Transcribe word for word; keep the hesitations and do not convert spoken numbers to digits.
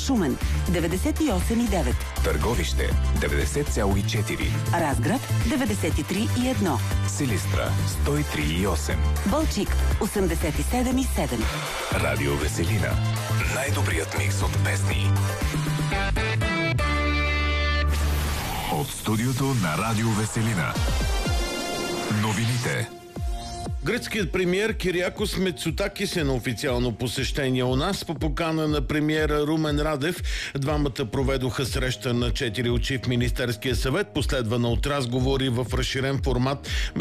Шумен деветдесет и осем и девет, Търговище деветдесет цяло и четири, Разград деветдесет и три и едно, Силистра сто и три и осем, Балчик осемдесет и седем и седем. Радио Веселина. Най-добрият микс от песни. От студиото на Радио Веселина. Новините. Гръцкият премиер Кириакос Мицотакис е на официално посещение у нас по покана на премиера Румен Радев. Двамата проведоха среща на четири очи в Министерския съвет, последвана от разговори в разширен формат